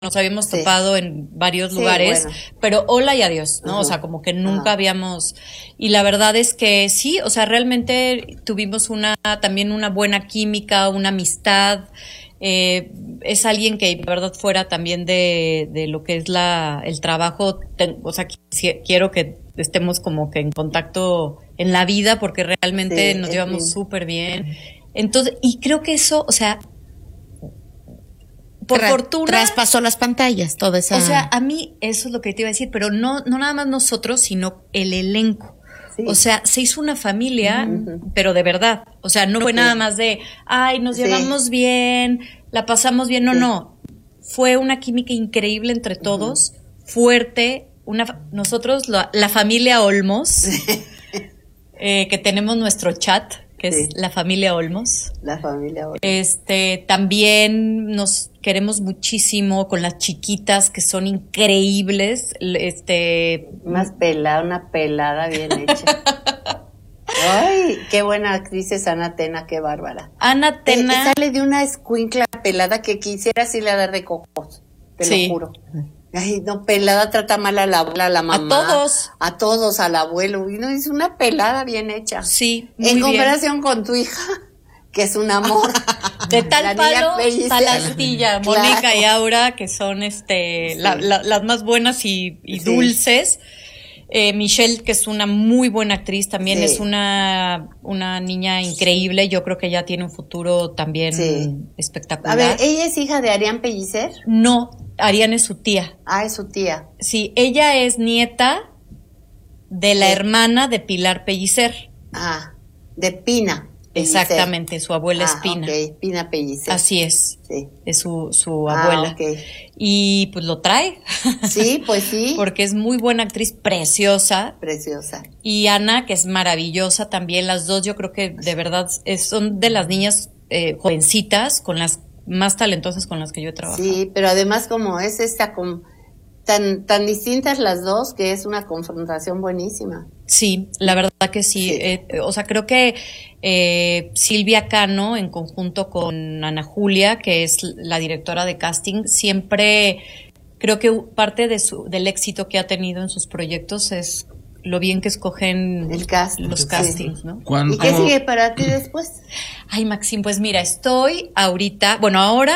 nos habíamos topado en varios lugares, pero hola y adiós, ¿no? O sea, como que nunca habíamos, y la verdad es que sí, o sea, realmente tuvimos también una buena química, una amistad. Es alguien que de verdad fuera también de lo que es el trabajo, o sea, quiero que estemos como que en contacto en la vida porque realmente nos llevamos súper bien. Entonces, y creo que eso, o sea, por fortuna traspasó las pantallas, toda esa. O sea, a mí eso es lo que te iba a decir, pero no nada más nosotros, sino el elenco. Sí. O sea, se hizo una familia, pero de verdad. O sea, no fue nada más de, ay, nos llevamos bien, la pasamos bien. No. Fue una química increíble entre todos, fuerte. Nosotros, la familia Olmos, que tenemos nuestro chat, que es la familia Olmos. La familia Olmos. También nos queremos muchísimo con las chiquitas, que son increíbles. Una pelada bien hecha. Ay, qué buena actriz es Ana Tena, qué bárbara. Ana Tena. Sale de una escuincla pelada que quisiera así le dar de cocos, te lo juro. Ay, no, pelada trata mal a la abuela, a la mamá. A todos, al abuelo. Y no, es una pelada bien hecha. Sí, muy en bien. comparación con tu hija, que es un amor. De tal palo, tal astilla. Claro. Mónica y Aura, que son las más buenas y dulces. Michelle, que es una muy buena actriz, también es una niña increíble. Yo creo que ella tiene un futuro también espectacular. A ver, ¿ella es hija de Arián Pellicer? No, Arián es su tía. Ah, es su tía. Sí, ella es nieta de la hermana de Pilar Pellicer. Ah, de Pina Pellicer. Exactamente, su abuela es Pina. Ok, Pina Pellicer. Así es. Sí. Es su abuela. Okay. Y pues lo trae. Sí, pues sí. Porque es muy buena actriz, preciosa. Preciosa. Y Ana, que es maravillosa también. Las dos yo creo que de verdad son de las niñas jovencitas con las más talentosas con las que yo he trabajado. Sí, pero además como es tan distintas las dos que es una confrontación buenísima. Sí, la verdad que sí. O sea, creo que Silvia Cano, en conjunto con Ana Julia, que es la directora de casting, siempre creo que parte del éxito que ha tenido en sus proyectos es lo bien que escogen los castings, ¿no? ¿Y qué sigue para ti después? Ay, Maxim, pues mira, estoy ahorita, ahora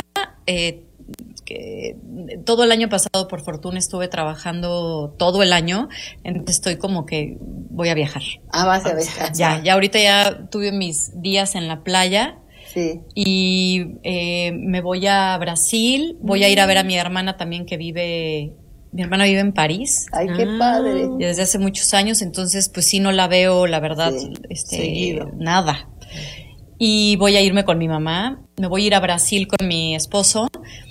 que todo el año pasado, por fortuna, estuve trabajando todo el año, entonces estoy como que voy a viajar. Ah, vas a viajar. Ya ahorita ya tuve mis días en la playa. Sí. Y me voy a Brasil, voy a ir a ver a mi hermana también mi hermana vive en París. Ay, qué padre. Desde hace muchos años, entonces pues sí no la veo, la verdad, nada. Y voy a irme con mi mamá, me voy a ir a Brasil con mi esposo.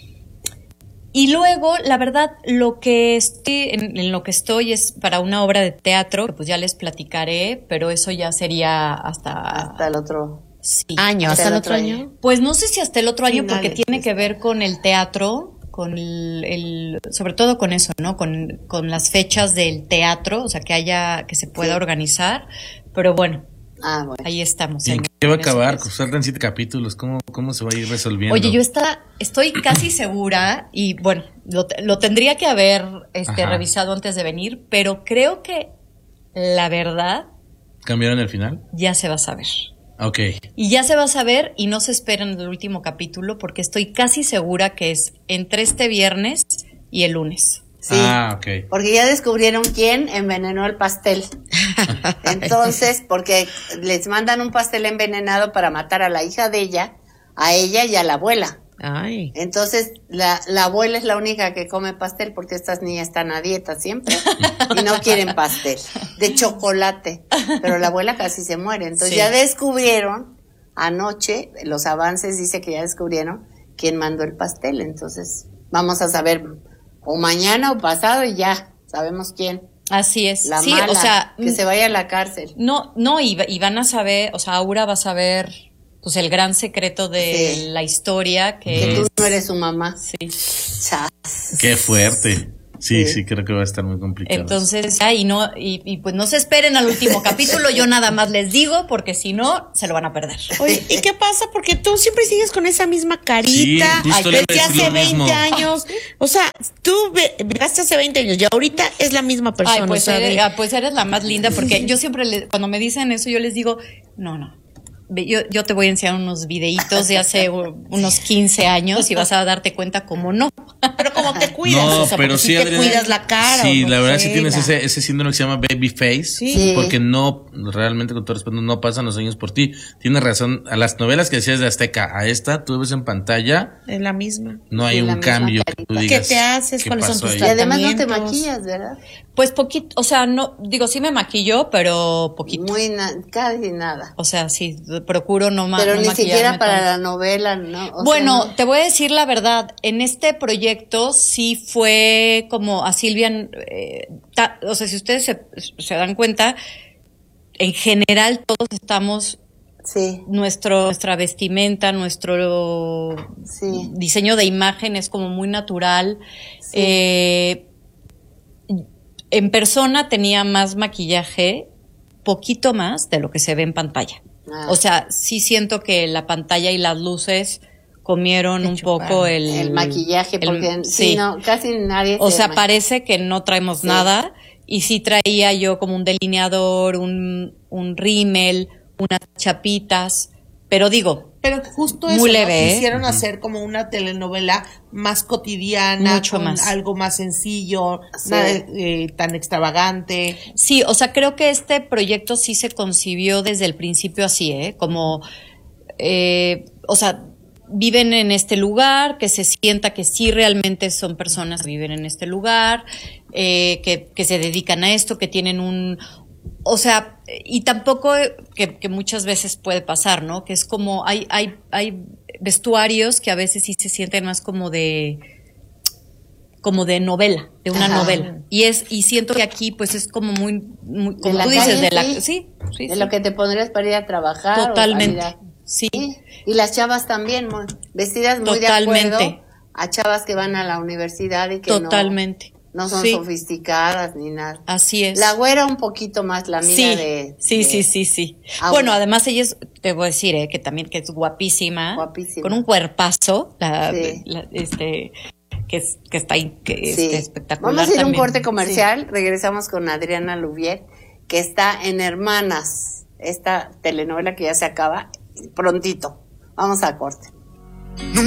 Y luego, la verdad, en lo que estoy es para una obra de teatro, que pues ya les platicaré, pero eso ya sería hasta el otro año. ¿Hasta el otro año? Pues no sé si hasta el otro año, porque tiene que ver con el teatro, con sobre todo con eso, ¿no? Con las fechas del teatro, o sea, que se pueda organizar, pero bueno. Ahí estamos. ¿Y en qué va a acabar? Faltan 7 capítulos. ¿Cómo se va a ir resolviendo? Oye, yo estoy casi segura, y bueno, lo tendría que haber revisado antes de venir, pero creo que la verdad... ¿Cambiaron el final? Ya se va a saber. Ok. Y ya se va a saber y no se espera en el último capítulo, porque estoy casi segura que es entre este viernes y el lunes. Sí, porque ya descubrieron quién envenenó el pastel. Entonces, porque les mandan un pastel envenenado para matar a la hija de ella, a ella y a la abuela. Ay. Entonces, la abuela es la única que come pastel porque estas niñas están a dieta siempre y no quieren pastel de chocolate. Pero la abuela casi se muere. Entonces ya descubrieron anoche, los avances dice que ya descubrieron quién mandó el pastel. Entonces, vamos a saber o mañana o pasado y ya sabemos quién. Así es. La mala, o sea, que se vaya a la cárcel. No, y van a saber, o sea, Aura va a saber pues el gran secreto de la historia que tú no eres su mamá. Sí. Qué fuerte. Sí, creo que va a estar muy complicado. Entonces, y pues no se esperen al último capítulo, yo nada más les digo, porque si no, se lo van a perder. Oye, ¿y qué pasa? Porque tú siempre sigues con esa misma carita, desde hace 20 años. O sea, tú llegaste hace 20 años y ahorita es la misma persona. Ay, pues, o sea, pues eres la más linda, porque yo siempre, cuando me dicen eso, yo les digo, no. Yo te voy a enseñar unos videitos de hace unos 15 años y vas a darte cuenta cómo no. Pero como te cuidas, No, o sea, pero sí, si te cuidas la cara. Sí, o la no verdad sé, sí tienes ese síndrome que se llama baby face. Sí. Porque no, realmente con todo respeto, no pasan los años por ti. Tienes razón, a las novelas que decías de Azteca, a esta, tú ves en pantalla. Es la misma. No hay un cambio que tú digas. ¿Qué te haces? ¿Cuáles son tus Y tratamientos? además no te maquillas, ¿verdad? Pues poquito, o sea, no, digo, sí me maquillo, pero poquito. Casi nada. O sea, sí, procuro no más. Pero no ni siquiera maquillarme para tanto. la novela, ¿no? Bueno, te voy a decir la verdad, en este proyecto sí fue como a Silvia, o sea, si ustedes se dan cuenta, en general todos estamos, nuestra vestimenta, nuestro diseño de imagen es como muy natural. Sí. En persona tenía más maquillaje, poquito más de lo que se ve en pantalla. O sea, sí siento que la pantalla y las luces comieron un poco el maquillaje, porque no, casi nadie. O sea, parece que no traemos nada, y sí traía yo como un delineador, un rímel, unas chapitas, pero digo, pero justo muy eso, leve, quisieron hacer como una telenovela más cotidiana, mucho con más, algo más sencillo, nada tan extravagante. Sí, o sea, creo que este proyecto sí se concibió desde el principio así, como, o sea, viven en este lugar, que se sienta que sí realmente son personas que viven en este lugar, que se dedican a esto, que tienen o sea, y tampoco que muchas veces puede pasar, ¿no? Que es como, hay vestuarios que a veces sí se sienten más como de novela, de una novela. Y siento que aquí pues es como muy como tú dices, de lo que te pondrías para ir a trabajar. Totalmente. Sí. Y las chavas también, vestidas muy de acuerdo a chavas que van a la universidad y que no son sofisticadas ni nada. Así es. La güera un poquito más, la amiga de... Sí. Bueno, además ella te voy a decir, que también que es guapísima. Con un cuerpazo, que está espectacular. Vamos a ir a un también. corte comercial, regresamos con Adriana Louvier, que está en Hermanas, esta telenovela que ya se acaba prontito. Vamos a corte.